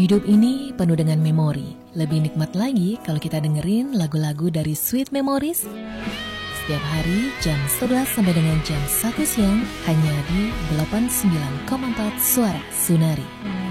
Hidup ini penuh dengan memori. Lebih nikmat lagi kalau kita dengerin lagu-lagu dari Sweet Memories setiap hari jam 11 sampai dengan jam 1 siang hanya di 89,4 Suara Sunari.